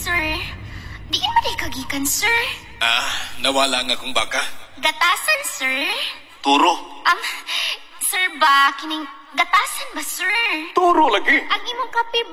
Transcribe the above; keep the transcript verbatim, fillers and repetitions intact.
sir. Diin mo day kagikan, sir. Ah, nawala nga kong baka. Gatasan, sir. Turo. Um, sir ba, kining gatasan ba, sir? Turo lagi. Ang imong kape